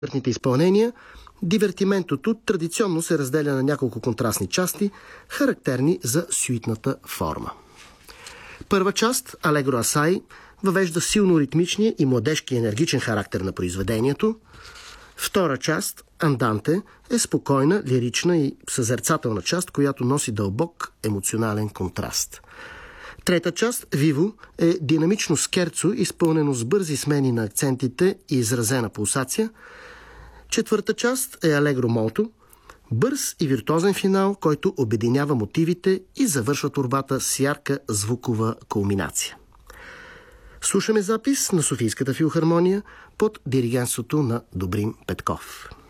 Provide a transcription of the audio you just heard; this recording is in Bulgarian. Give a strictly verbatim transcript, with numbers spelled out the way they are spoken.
концертните изпълнения, дивертиментото традиционно се разделя на няколко контрастни части, характерни за сюитната форма. Първа част, Алегро Асай, въвежда силно ритмичния и младежки енергичен характер на произведението. Втора част, Анданте, е спокойна, лирична и съзерцателна част, която носи дълбок емоционален контраст. Трета част, Виво, е динамично скерцо, изпълнено с бързи смени на акцентите и изразена пулсация. Четвърта част е Алегро Молто, бърз и виртуозен финал, който обединява мотивите и завършва творбата с ярка звукова кулминация. Слушаме запис на Софийската филхармония под диригентството на Добрин Петков.